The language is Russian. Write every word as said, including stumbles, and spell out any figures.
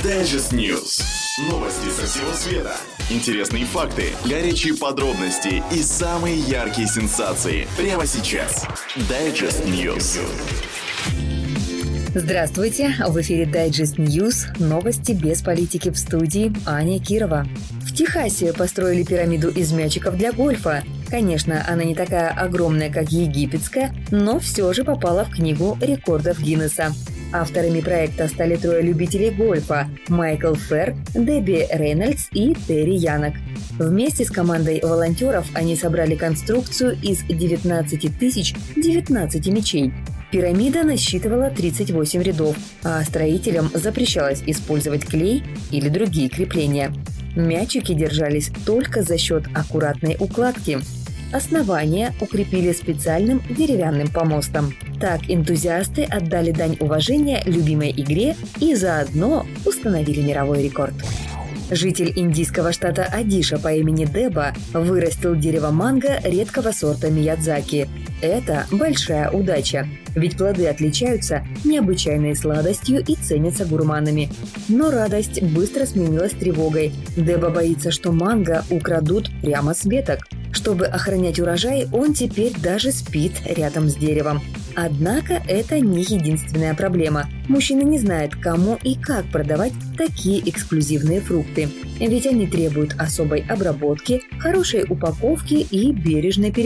Digest News. Новости со всего света. Интересные факты, горячие подробности и самые яркие сенсации. Прямо сейчас. Digest News. Здравствуйте! В эфире Digest News. Новости без политики, в студии Аня Кирова. В Техасе построили пирамиду из мячиков для гольфа. Конечно, она не такая огромная, как египетская, но все же попала в книгу рекордов Гиннесса. Авторами проекта стали трое любителей гольфа – Майкл Ферр, Дебби Рейнольдс и Терри Янок. Вместе с командой волонтеров они собрали конструкцию из девятнадцать тысяч девятнадцать мячей. Пирамида насчитывала тридцать восемь рядов, а строителям запрещалось использовать клей или другие крепления. Мячики держались только за счет аккуратной укладки. Основание укрепили специальным деревянным помостом. Так энтузиасты отдали дань уважения любимой игре и заодно установили мировой рекорд. Житель индийского штата Одиша по имени Деба вырастил дерево манго редкого сорта Миядзаки. Это большая удача, ведь плоды отличаются необычайной сладостью и ценятся гурманами. Но радость быстро сменилась тревогой. Деба боится, что манго украдут прямо с веток. Чтобы охранять урожай, он теперь даже спит рядом с деревом. Однако это не единственная проблема. Мужчина не знает, кому и как продавать такие эксклюзивные фрукты. Ведь они требуют особой обработки, хорошей упаковки и бережной переработки.